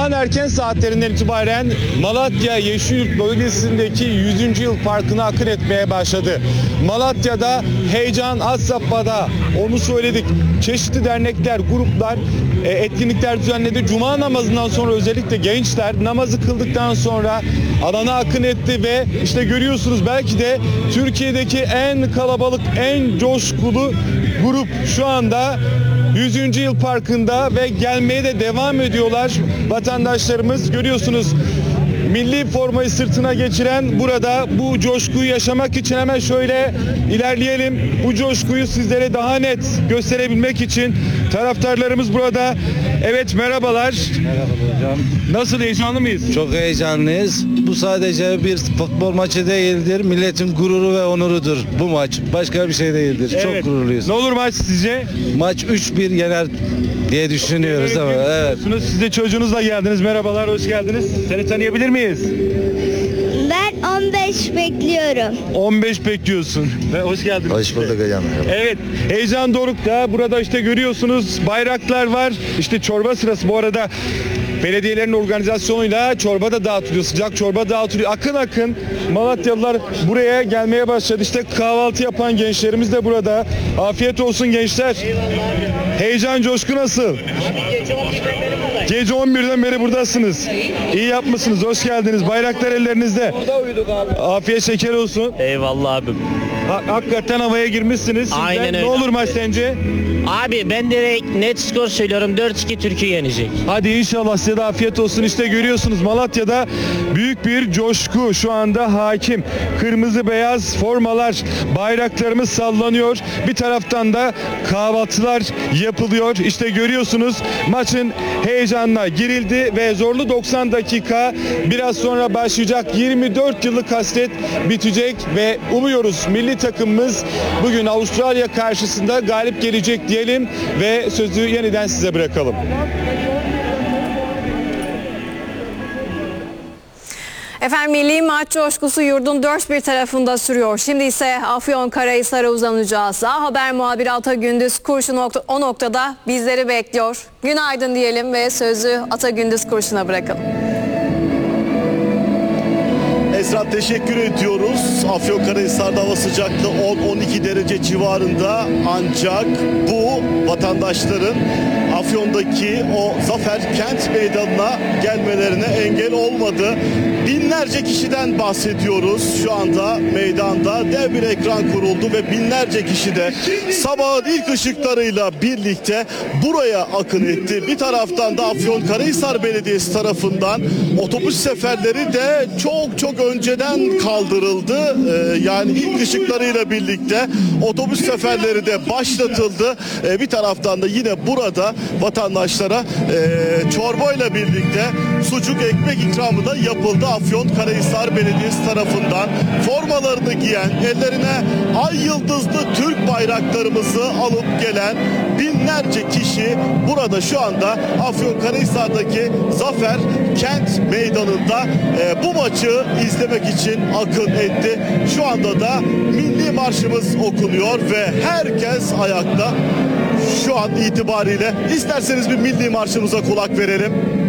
Sabahın erken saatlerinden itibaren Malatya Yeşilyurt bölgesindeki 100. yıl parkına akın etmeye başladı. Malatya'da heyecan had safhada, onu söyledik. Çeşitli dernekler, gruplar etkinlikler düzenledi. Cuma namazından sonra özellikle gençler namazı kıldıktan sonra alana akın etti ve işte görüyorsunuz, belki de Türkiye'deki en kalabalık, en coşkulu grup şu anda 100. yıl parkında ve gelmeye de devam ediyorlar. Vatandaşlarımız görüyorsunuz, milli formayı sırtına geçiren burada bu coşkuyu yaşamak için hemen şöyle ilerleyelim. Bu coşkuyu sizlere daha net gösterebilmek için taraftarlarımız burada. Evet, merhabalar. Merhaba hocam. Nasıl, heyecanlı mıyız? Çok heyecanlıyız. Bu sadece bir futbol maçı değildir. Milletin gururu ve onurudur bu maç. Başka bir şey değildir. Evet. Çok gururluyuz. Ne olur maç sizce? Maç 3-1 yener diye düşünüyoruz ama evet. Siz de çocuğunuzla geldiniz. Merhabalar, hoş geldiniz. Seni tanıyabilir miyiz? Ben 15 bekliyorum. 15 bekliyorsun. Ve hoş geldiniz. Hoş bulduk hocam. Evet, heyecan dorukta. Burada işte görüyorsunuz bayraklar var. İşte çorba sırası bu arada. Belediyelerin organizasyonuyla çorba da dağıtılıyor. Sıcak çorba dağıtılıyor. Akın akın Malatyalılar buraya gelmeye başladı. İşte kahvaltı yapan gençlerimiz de burada. Afiyet olsun gençler. Heyecan, coşku nasıl? Gece 11'den beri buradasınız. İyi yapmışsınız. Hoş geldiniz. Bayraklar ellerinizde. Afiyet şeker olsun. Eyvallah abim. Hakikaten havaya girmişsiniz. Sizden Aynen ne öyle. olur maç sence? Abi ben direkt net skor söylüyorum. 4-2 Türkiye yenecek. Hadi inşallah, size de afiyet olsun. İşte görüyorsunuz, Malatya'da büyük bir coşku şu anda hakim. Kırmızı beyaz formalar, bayraklarımız sallanıyor. Bir taraftan da kahvaltılar yapılıyor. İşte görüyorsunuz, maçın heyecanına girildi ve zorlu 90 dakika biraz sonra başlayacak. 24 yıllık hasret bitecek ve umuyoruz milli takımımız bugün Avustralya karşısında galip gelecek diyelim ve sözü yeniden size bırakalım. Efendim, milli maç coşkusu yurdun dört bir tarafında sürüyor. Şimdi ise Afyonkarahisar'a uzanacağız. A Haber muhabiri Ata Gündüz Kurşun o noktada bizleri bekliyor. Günaydın diyelim ve sözü Ata Gündüz Kurşun'a bırakalım. Esra, teşekkür ediyoruz. Afyonkarahisar'da hava sıcaklığı 10-12 derece civarında, ancak bu vatandaşların Afyon'daki o Zafer Kent Meydanı'na gelmelerine engel olmadı. Binlerce kişiden bahsediyoruz. Şu anda meydanda dev bir ekran kuruldu ve binlerce kişi de sabahın ilk ışıklarıyla birlikte buraya akın etti. Bir taraftan da Afyonkarahisar Belediyesi tarafından otobüs seferleri de çok önceden kaldırıldı. Yani ilk ışıklarıyla birlikte otobüs seferleri de başlatıldı. Bir taraftan da yine burada vatandaşlara çorbayla birlikte sucuk ekmek ikramı da yapıldı. Afyonkarahisar Belediyesi tarafından formalarını giyen, ellerine ay yıldızlı Türk bayraklarımızı alıp gelen binlerce kişi burada şu anda Afyonkarahisar'daki Zafer Kent Meydanı'nda bu maçı izlemek için akın etti. Şu anda da milli marşımız okunuyor ve herkes ayakta. Şu an itibariyle isterseniz bir milli marşımıza kulak verelim.